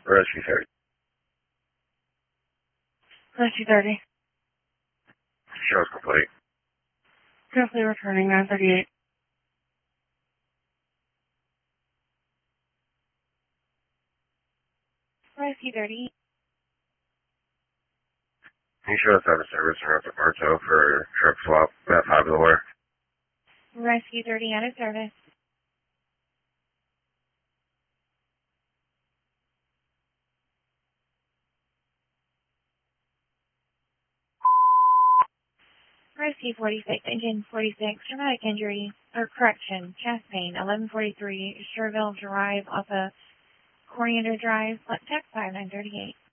Rescue 30. Rescue 30. Show's complete. Carefully returning 938. Rescue 30. You show us have a service in Roberto for trip swap at 5 of the war. Rescue 30 out of service. Rescue 46, engine 46, traumatic injury, or correction, chest pain, 1143, Sherville Drive off of Coriander Drive, text 5938.